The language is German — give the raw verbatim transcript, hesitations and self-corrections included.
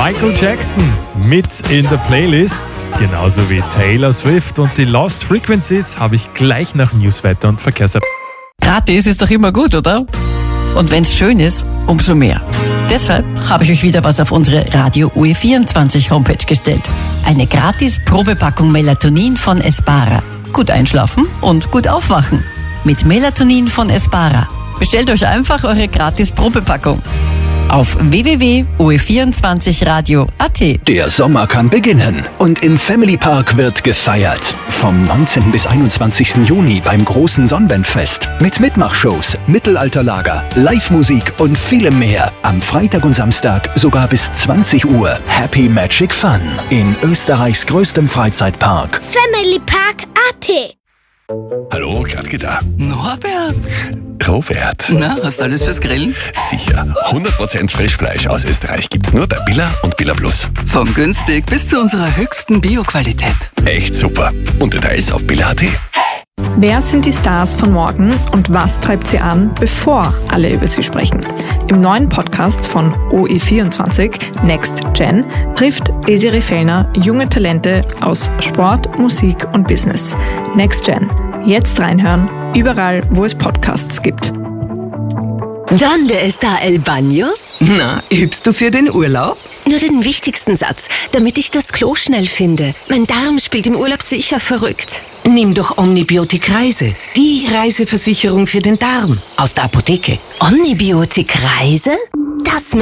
Michael Jackson mit in der Playlist, genauso wie Taylor Swift und die Lost Frequencies habe ich gleich nach Newswetter und Verkehrs. Gratis ist doch immer gut, oder? Und wenn's schön ist, umso mehr. Deshalb habe ich euch wieder was auf unsere Radio U E vierundzwanzig Homepage gestellt. Eine gratis Probepackung Melatonin von Espara. Gut einschlafen und gut aufwachen. Mit Melatonin von Espara. Bestellt euch einfach eure gratis Probepackung auf w w w punkt u e vierundzwanzig radio punkt a t. Der Sommer kann beginnen und im Family Park wird gefeiert. Vom neunzehnten bis einundzwanzigsten Juni beim großen Sonnenwendfest mit Mitmachshows, Mittelalterlager, Live-Musik und vielem mehr. Am Freitag und Samstag sogar bis zwanzig Uhr. Happy Magic Fun in Österreichs größtem Freizeitpark. Family Park A T. Hallo, Gradke da. Norbert! Robert. Na, hast du alles fürs Grillen? Sicher. hundert Prozent Frischfleisch aus Österreich gibt's nur bei Billa und Billa Plus. Vom günstig bis zu unserer höchsten Bio-Qualität. Echt super. Und Details auf billa punkt a t. Wer sind die Stars von morgen und was treibt sie an, bevor alle über sie sprechen? Im neuen Podcast von O E vierundzwanzig, Next Gen, trifft Desiree Fellner junge Talente aus Sport, Musik und Business. Next Gen. Jetzt reinhören, überall, wo es Podcasts gibt. ¿Dónde está el baño? Na, übst du für den Urlaub? Nur den wichtigsten Satz, damit ich das Klo schnell finde. Mein Darm spielt im Urlaub sicher verrückt. Nimm doch Omnibiotik Reise, die Reiseversicherung für den Darm aus der Apotheke. Omnibiotik Reise? Das